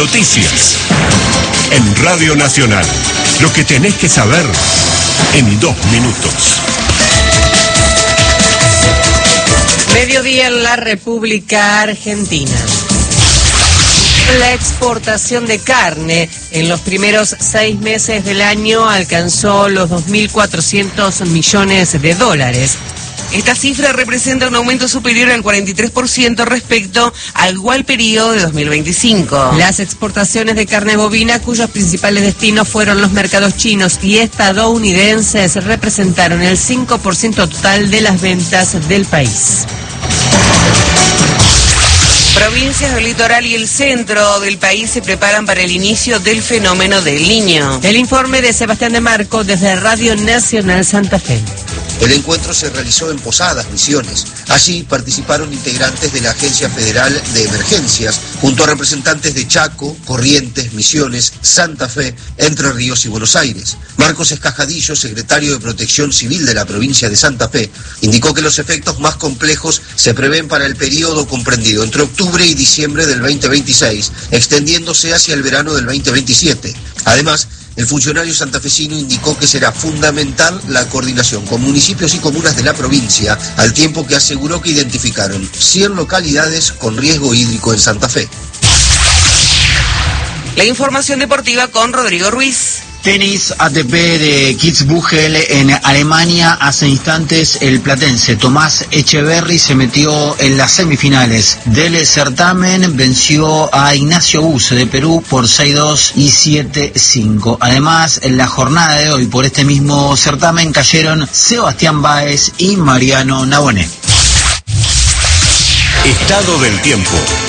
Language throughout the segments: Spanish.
Noticias. En Radio Nacional. Lo que tenés que saber en 2 minutos. Mediodía en la República Argentina. La exportación de carne en los primeros 6 meses del año alcanzó los 2.400 millones de dólares. Esta cifra representa un aumento superior al 43% respecto al igual periodo de 2025. Las exportaciones de carne bovina, cuyos principales destinos fueron los mercados chinos y estadounidenses, representaron el 5% total de las ventas del país. Provincias del litoral y el centro del país se preparan para el inicio del fenómeno del Niño. El informe de Sebastián de Marco desde Radio Nacional Santa Fe. El encuentro se realizó en Posadas, Misiones. Allí participaron integrantes de la Agencia Federal de Emergencias, junto a representantes de Chaco, Corrientes, Misiones, Santa Fe, Entre Ríos y Buenos Aires. Marcos Escajadillo, secretario de Protección Civil de la provincia de Santa Fe, indicó que los efectos más complejos se prevén para el periodo comprendido entre octubre y diciembre del 2026, extendiéndose hacia el verano del 2027. Además, el funcionario santafesino indicó que será fundamental la coordinación con municipios y comunas de la provincia, al tiempo que aseguró que identificaron 100 localidades con riesgo hídrico en Santa Fe. La información deportiva con Rodrigo Ruiz. Tenis ATP de Kitzbühel en Alemania. Hace instantes el platense Tomás Echeverry se metió en las semifinales del certamen, venció a Ignacio Buse de Perú por 6-2 y 7-5. Además, en la jornada de hoy por este mismo certamen cayeron Sebastián Báez y Mariano Nabonné. Estado del tiempo.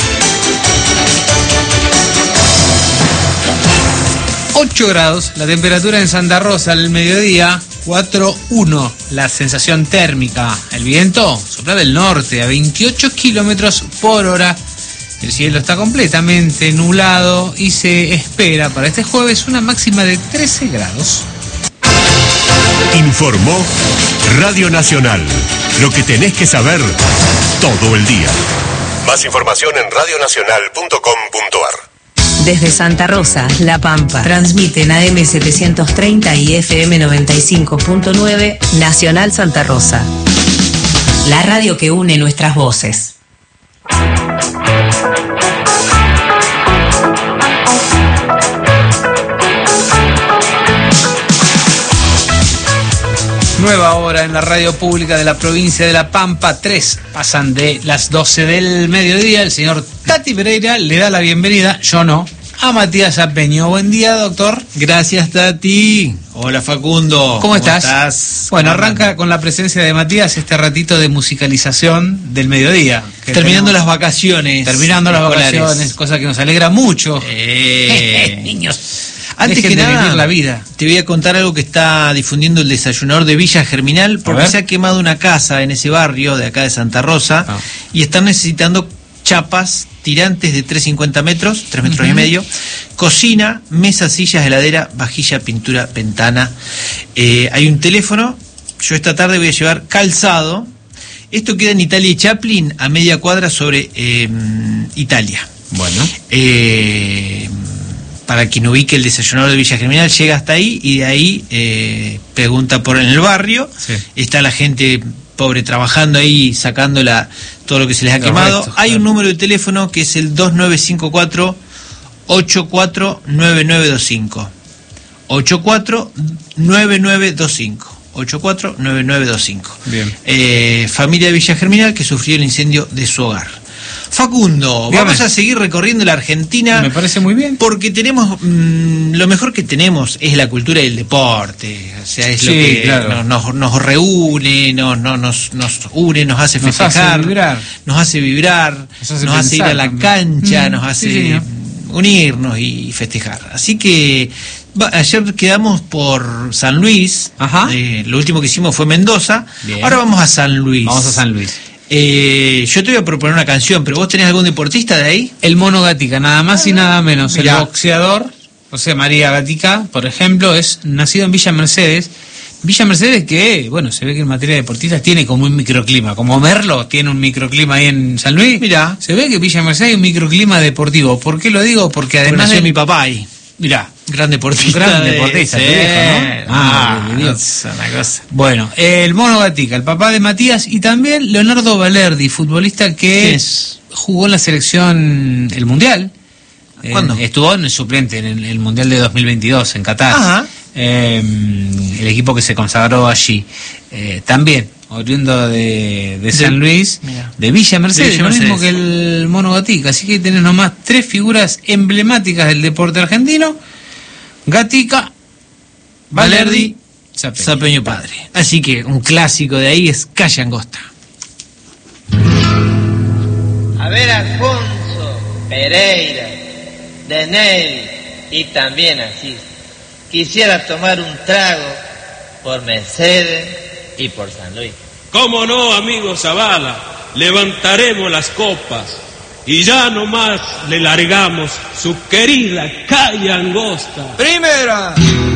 8 grados, la temperatura en Santa Rosa al mediodía, 4,1 la sensación térmica. El viento sopla del norte a 28 kilómetros por hora. El cielo está completamente nublado y se espera para este jueves una máxima de 13 grados. Informó Radio Nacional. Lo que tenés que saber todo el día. Más información en radionacional.com.ar. Desde Santa Rosa, La Pampa, transmiten AM 730 y FM 95.9 Nacional Santa Rosa. La radio que une nuestras voces. Nueva hora en la radio pública de la provincia de La Pampa. 3 pasan de las 12 del mediodía. El señor Tati Pereira le da la bienvenida, yo no, a Matías Apeño. Buen día, doctor. Gracias, Tati. Hola, Facundo. ¿Cómo estás? Bueno, arranca con la presencia de Matías este ratito de musicalización del mediodía. Terminando las vacaciones. Terminando las vacaciones, cosa que nos alegra mucho. Niños. Antes que nada, vivir la vida. Te voy a contar algo que está difundiendo el desayunador de Villa Germinal, porque se ha quemado una casa en ese barrio de acá de Santa Rosa y están necesitando chapas tirantes de 3,50 metros, 3 metros y medio, cocina, mesas, sillas, heladera, vajilla, pintura, ventana. Hay un teléfono. Yo esta tarde voy a llevar calzado. Esto queda en Italia y Chaplin, a media cuadra sobre Italia. Bueno. Para quien ubique el desayunador de Villa Germinal, llega hasta ahí y de ahí pregunta por en el barrio. Sí. Está la gente pobre trabajando ahí, sacando todo lo que se les ha quemado. Restos, hay un número de teléfono que es el 2954-849925. 849925. 849925. Bien. Familia de Villa Germinal que sufrió el incendio de su hogar. Facundo, vamos a seguir recorriendo la Argentina. Me parece muy bien. Porque tenemos, lo mejor que tenemos es la cultura y el deporte. O sea, es lo que claro, nos reúne, nos une, nos hace festejar, nos hace vibrar, nos hace ir a la cancha, nos hace unirnos y festejar. Así que ayer quedamos por San Luis. Lo último que hicimos fue Mendoza. Bien. Ahora vamos a San Luis. Vamos a San Luis. Yo te voy a proponer una canción, pero ¿vos tenés algún deportista de ahí? El Mono Gatica, nada más y nada menos. Mirá. El boxeador José María Gatica, por ejemplo, es nacido en Villa Mercedes, Villa Mercedes que, bueno, se ve que en materia deportiva tiene como un microclima, como Merlo tiene un microclima ahí en San Luis. Mirá. Se ve que Villa Mercedes hay un microclima deportivo. ¿Por qué lo digo? Porque además nació mi papá ahí. Mirá, Gran deportista. gran deportista, tu viejo, ¿no? Es una cosa. Bueno, el Mono Gatica, el papá de Matías, y también Leonardo Valerdi, futbolista que jugó en la selección, el Mundial. ¿Cuándo? Estuvo en el suplente en el Mundial de 2022 en Qatar. Ajá. El equipo que se consagró allí. También, oriundo de San Luis, de Villa Mercedes, lo mismo que el Mono Gatica. Así que tenés nomás 3 figuras emblemáticas del deporte argentino: Gatica, Valerdi, Zapeño padre. Así que un clásico de ahí es Calle Angosta. A ver, Alfonso, Pereira, Denel y también Asís, quisiera tomar un trago por Mercedes y por San Luis. ¿Cómo no, amigo Zavala? Levantaremos las copas y ya nomás le largamos su querida Calle Angosta. ¡Primera!